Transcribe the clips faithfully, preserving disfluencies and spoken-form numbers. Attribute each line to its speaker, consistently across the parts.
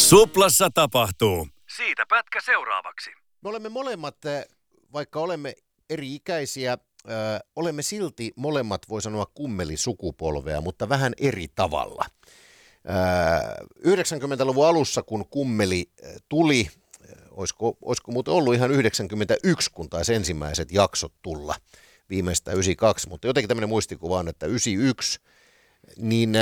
Speaker 1: Suplassa tapahtuu. Siitä pätkä seuraavaksi.
Speaker 2: Me olemme molemmat, vaikka olemme eri-ikäisiä, ö, olemme silti molemmat, voi sanoa, kummelisukupolvea, mutta vähän eri tavalla. Ö, yhdeksänkymmentäluvun alussa, kun kummeli tuli, olisiko, olisiko muuten ollut ihan yhdeksänkymmentäyksi, kun taisi ensimmäiset jaksot tulla, viimeistään yhdeksänkymmentäkaksi, mutta jotenkin tämmöinen muistikuva on, että yhdeksänkymmentäyksi, niin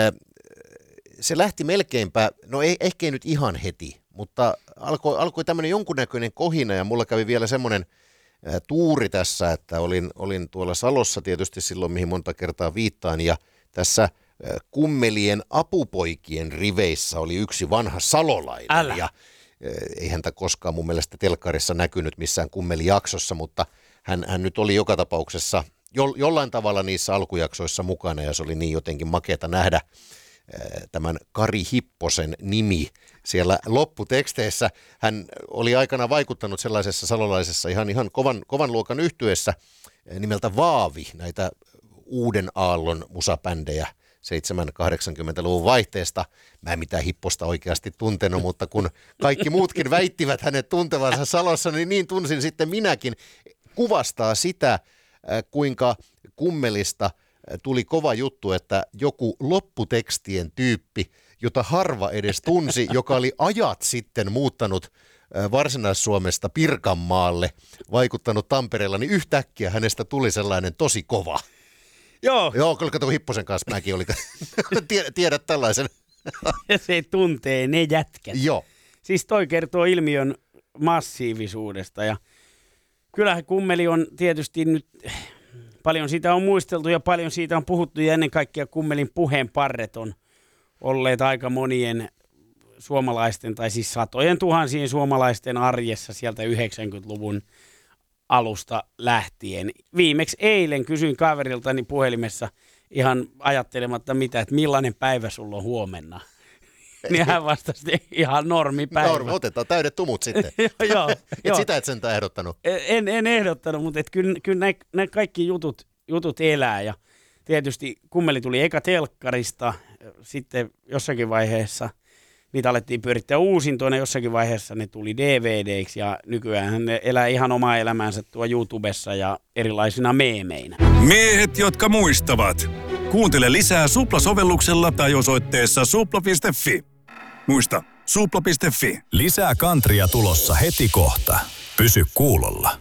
Speaker 2: se lähti melkeinpä, no ei, ehkä ei nyt ihan heti, mutta alkoi, alkoi tämmöinen jonkunnäköinen kohina, ja mulla kävi vielä semmoinen ä, tuuri tässä, että olin, olin tuolla Salossa tietysti silloin, mihin monta kertaa viittaan, ja tässä ä, kummelien apupoikien riveissä oli yksi vanha salolainen,
Speaker 3: Älä.
Speaker 2: ja ä, ei häntä koskaan mun mielestä telkkarissa näkynyt missään kummelijaksossa, mutta hän, hän nyt oli joka tapauksessa jo, jollain tavalla niissä alkujaksoissa mukana, ja se oli niin jotenkin makeata nähdä tämän Kari Hipposen nimi siellä lopputeksteissä. Hän oli aikana vaikuttanut sellaisessa salolaisessa ihan, ihan kovan, kovan luokan yhtyeessä nimeltä Vaavi, näitä uuden aallon musapändejä seitsemänkymmentä-kahdeksankymmentäluvun vaihteesta. Mä en mitään Hipposta oikeasti tuntenut, mutta kun kaikki muutkin väittivät hänet tuntevansa Salossa, niin niin tunsin sitten minäkin. Kuvastaa sitä, kuinka kummelista tuli kova juttu, että joku lopputekstien tyyppi, jota harva edes tunsi, joka oli ajat sitten muuttanut Varsinais-Suomesta Pirkanmaalle, vaikuttanut Tampereella, niin yhtäkkiä hänestä tuli sellainen tosi kova.
Speaker 3: Joo.
Speaker 2: Joo, kyllä kato Hipposen kanssa mäkin olin. Tiedät tällaisen.
Speaker 3: Se tuntee ne jätkät.
Speaker 2: Joo.
Speaker 3: Siis toi kertoo ilmiön massiivisuudesta, ja kyllähän kummeli on tietysti nyt, paljon siitä on muisteltu ja paljon siitä on puhuttu, ja ennen kaikkea kummelin puheenparret on olleet aika monien suomalaisten, tai siis satojen tuhansien suomalaisten arjessa sieltä yhdeksänkymmentäluvun alusta lähtien. Viimeksi eilen kysyin kaveriltani puhelimessa ihan ajattelematta mitä, että millainen päivä sulla on huomenna. Niin hän vastasi ihan normipäivä.
Speaker 2: Normi, otetaan täydet tumut sitten.
Speaker 3: Joo,
Speaker 2: et
Speaker 3: joo.
Speaker 2: sitä et sentään ehdottanut.
Speaker 3: En, en ehdottanut, mutta et kyllä, kyllä nämä, nämä kaikki jutut, jutut elää. Ja tietysti kummeli tuli eka telkkarista, sitten jossakin vaiheessa niitä alettiin pyörittää uusintoina, jossakin vaiheessa ne tuli D V D:iksi, ja nykyään ne elää ihan omaa elämäänsä tuo YouTubessa ja erilaisina meemeinä.
Speaker 1: Miehet, jotka muistavat. Kuuntele lisää Supla-sovelluksella tai osoitteessa supla piste fi. Muista, supla piste fi.
Speaker 4: Lisää kantria tulossa heti kohta. Pysy kuulolla.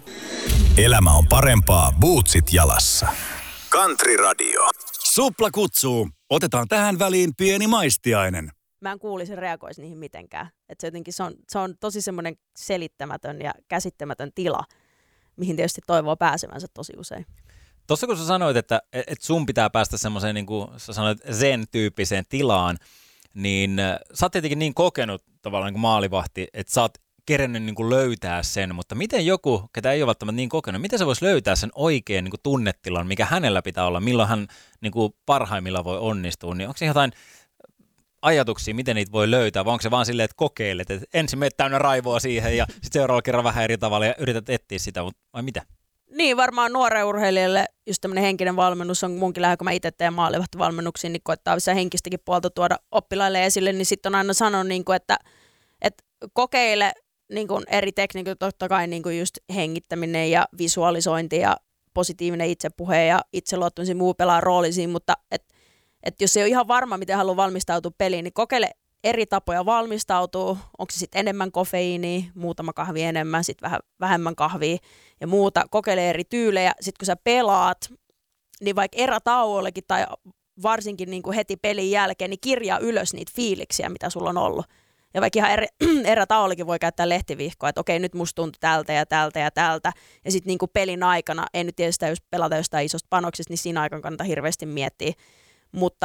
Speaker 4: Elämä on parempaa bootsit jalassa. Country Radio.
Speaker 1: Supla kutsuu. Otetaan tähän väliin pieni maistiainen.
Speaker 5: Mä en kuulisi reagoisi niihin mitenkään. Et se, jotenkin, se, on, se on tosi semmoinen selittämätön ja käsittämätön tila, mihin tietysti toivoo pääsevänsä tosi usein.
Speaker 6: Tuossa kun sä sanoit, että, että sun pitää päästä semmoiseen, niin kuin sä sanoit, zen-tyyppiseen tilaan, niin sä oot tietenkin niin kokenut tavallaan niin kuin maalivahti, että sä oot kerennyt niin kuin löytää sen, mutta miten joku, ketä ei ole välttämättä niin kokenut, miten se voisi löytää sen oikean niin kuin tunnetilan, mikä hänellä pitää olla, milloin hän niin kuin parhaimmillaan voi onnistua, niin onko se jotain ajatuksia, miten niitä voi löytää, vai onko se vaan silleen, että kokeilet, että ensin menet täynnä raivoa siihen ja sitten seuraavalla kerran vähän eri tavalla ja yrität etsiä sitä, vai mitä?
Speaker 5: Niin, varmaan nuoren urheilijalle just tämmöinen henkinen valmennus on munkin lähe, kun mä itse teen maalivahtivalmennuksia, niin koittaa vissaa henkistäkin puolta tuoda oppilaille esille, niin sitten on aina sanonut, niin kuin, että, että kokeile niin kuin eri tekniikoita, totta kai niin kuin just hengittäminen ja visualisointi ja positiivinen itsepuhe ja itseluottamisen muu pelaa rooli siinä, mutta et, et jos ei ole ihan varma, miten haluaa valmistautua peliin, niin kokeile eri tapoja valmistautuu, onko se sitten enemmän kofeiinia, muutama kahvi enemmän, sitten vähän vähemmän kahvia ja muuta, kokeile eri tyylejä, sitten kun sä pelaat, niin vaikka erätauollekin tai varsinkin niin kuin heti pelin jälkeen, niin kirjaa ylös niitä fiiliksiä, mitä sulla on ollut. Ja vaikka ihan eri, erätauollekin voi käyttää lehtivihkoa, että okei, nyt musta tuntuu tältä ja tältä ja tältä, ja sitten niin kuin pelin aikana, ei nyt tietysti jos pelata jostain isosta panoksesta, niin siinä aikana kannattaa hirveästi miettiä, mutta